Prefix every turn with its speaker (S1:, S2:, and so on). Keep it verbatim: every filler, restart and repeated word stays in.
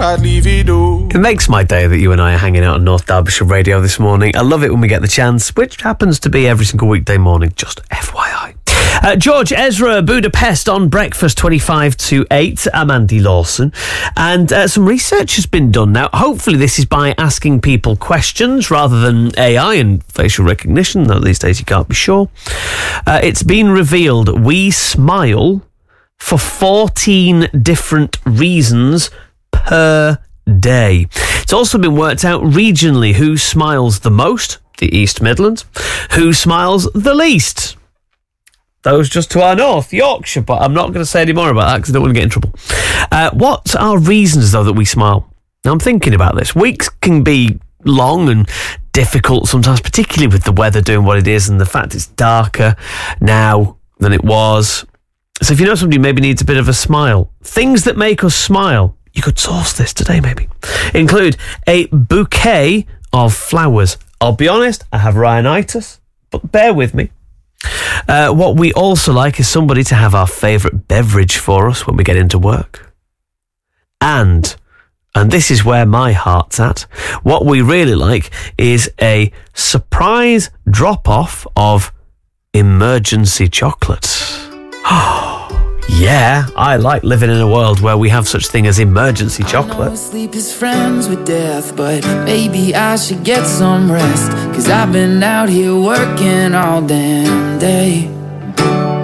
S1: I'd leave it all.
S2: It makes my day that you and I are hanging out on North Derbyshire Radio this morning. I love it when we get the chance, which happens to be every single weekday morning, just F Y I. Uh, George Ezra, Budapest on breakfast, twenty-five to eight. I'm Andy Lawson. And uh, some research has been done now. Hopefully this is by asking people questions rather than A I and facial recognition, though these days you can't be sure. Uh, it's been revealed we smile for fourteen different reasons per day. It's also been worked out regionally who smiles the most, the East Midlands, who smiles the least, those just to our north, Yorkshire, but I'm not going to say any more about that because I don't want to get in trouble. Uh, what are reasons, though, that we smile? Now, I'm thinking about this. Weeks can be long and difficult sometimes, particularly with the weather doing what it is and the fact it's darker now than it was. So if you know somebody who maybe needs a bit of a smile, things that make us smile, you could source this today maybe, include a bouquet of flowers. I'll be honest, I have rhinitis, but bear with me. Uh, what we also like is somebody to have our favourite beverage for us when we get into work. And, and this is where my heart's at, what we really like is a surprise drop-off of emergency chocolates. Yeah, I like living in a world where we have such thing as emergency chocolate.
S3: I know sleep is friends with death, but maybe I should get some rest, 'cause I've been out here working all damn day.